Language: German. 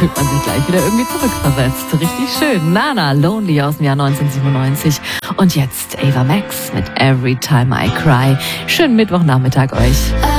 fühlt man sich gleich wieder irgendwie zurückversetzt. Richtig schön. Nana, Lonely aus dem Jahr 1997. Und jetzt Ava Max mit Every Time I Cry. Schönen Mittwochnachmittag euch.